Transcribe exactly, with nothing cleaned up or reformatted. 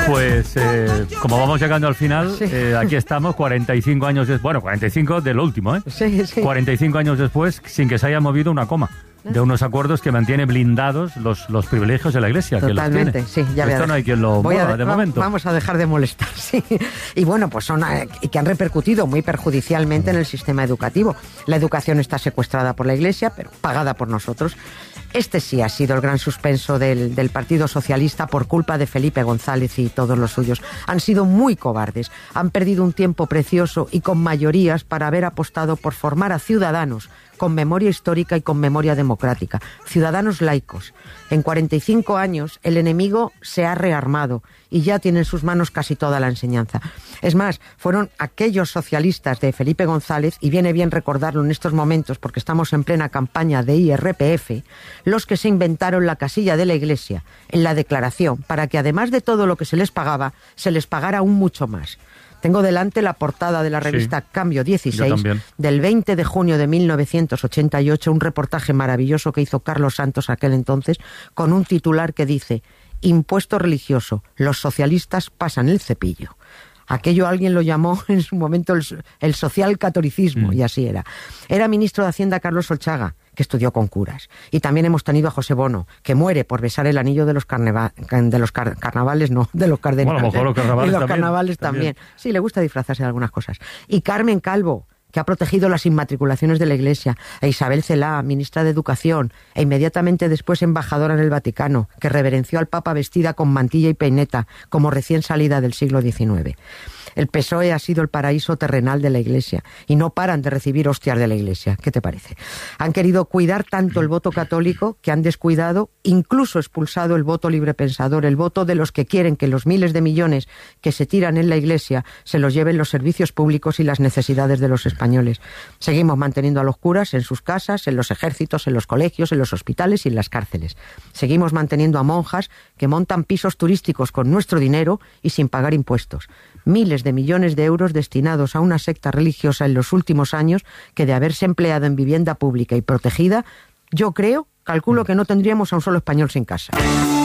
Pues eh, como vamos llegando al final, Sí. eh, aquí estamos, cuarenta y cinco años después, bueno, cuarenta y cinco de lo último, ¿eh? Sí, sí. cuarenta y cinco años después, sin que se haya movido una coma, de unos acuerdos que mantiene blindados los, los privilegios de la Iglesia. Totalmente, que los sí. Ya tiene. Esto no hay quien lo Voy a mueva, de- de va- momento. Vamos a dejar de molestar, sí. Y bueno, pues son eh, y que han repercutido muy perjudicialmente en el sistema educativo. La educación está secuestrada por la Iglesia, pero pagada por nosotros. Este sí ha sido el gran suspenso del, del Partido Socialista por culpa de Felipe González y todos los suyos. Han sido muy cobardes, han perdido un tiempo precioso y con mayorías para haber apostado por formar a ciudadanos con memoria histórica y con memoria democrática, ciudadanos laicos. En cuarenta y cinco años el enemigo se ha rearmado y ya tiene en sus manos casi toda la enseñanza. Es más, fueron aquellos socialistas de Felipe González, y viene bien recordarlo en estos momentos porque estamos en plena campaña de I R P F, los que se inventaron la casilla de la Iglesia en la declaración para que además de todo lo que se les pagaba, se les pagara aún mucho más. Tengo delante la portada de la revista Sí, Cambio yo dieciséis también. del veinte de junio de mil novecientos ochenta y ocho, un reportaje maravilloso que hizo Carlos Santos aquel entonces, con un titular que dice: impuesto religioso, los socialistas pasan el cepillo. Aquello alguien lo llamó en su momento el, el social catolicismo, Mm. y así era. Era ministro de Hacienda Carlos Solchaga, que estudió con curas. Y también hemos tenido a José Bono, que muere por besar el anillo de los, carneva- de los car- carnavales, no, de los cardenales. Bueno, a lo mejor los carnavales Y los también, carnavales también. también. Sí, le gusta disfrazarse de algunas cosas. Y Carmen Calvo, que ha protegido las inmatriculaciones de la Iglesia, e Isabel Celá, ministra de Educación, e inmediatamente después embajadora en el Vaticano, que reverenció al Papa vestida con mantilla y peineta, como recién salida del siglo diecinueve. El P S O E ha sido el paraíso terrenal de la Iglesia, y no paran de recibir hostias de la Iglesia. ¿Qué te parece? Han querido cuidar tanto el voto católico que han descuidado, incluso expulsado el voto librepensador, el voto de los que quieren que los miles de millones que se tiran en la Iglesia se los lleven los servicios públicos y las necesidades de los españoles. Seguimos manteniendo a los curas en sus casas, en los ejércitos, en los colegios, en los hospitales y en las cárceles. Seguimos manteniendo a monjas que montan pisos turísticos con nuestro dinero y sin pagar impuestos. Miles de millones de euros destinados a una secta religiosa en los últimos años que, de haberse empleado en vivienda pública y protegida, yo creo, calculo que no tendríamos a un solo español sin casa.